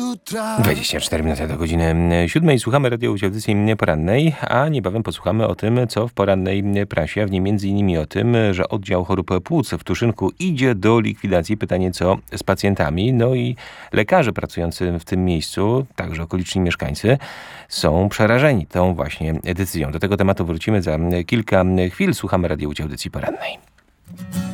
jutra. 24 minuty do godziny 7. Słuchamy radio audycji porannej, a niebawem posłuchamy o tym, co w porannej prasie, a w niej m.in. o tym, że oddział chorób płuc w Tuszynku idzie do likwidacji. Pytanie, co z pacjentami. No i lekarze pracujący w tym miejscu, także okoliczni mieszkańcy, są przerażeni tą właśnie decyzją. Do tego tematu wrócimy za kilka chwil. Słuchamy radio audycji porannej.